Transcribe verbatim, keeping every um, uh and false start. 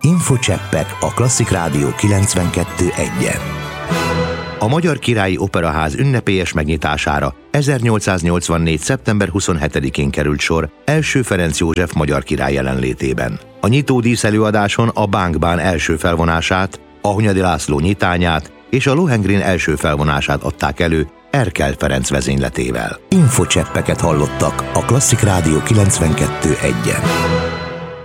Infocseppek a Klasszik Rádió kilencvenkettő egyen. A Magyar Királyi Operaház ünnepélyes megnyitására ezernyolcszáznyolcvannégy. szeptember huszonhetedikén került sor első Ferenc József magyar király jelenlétében. A nyitó díszelőadáson a Bánkbán első felvonását, a Hunyadi László nyitányát és a Lohengrin első felvonását adták elő Erkel Ferenc vezényletével. Infocseppeket hallottak a Klasszik Rádió kilencvenkettő egyen.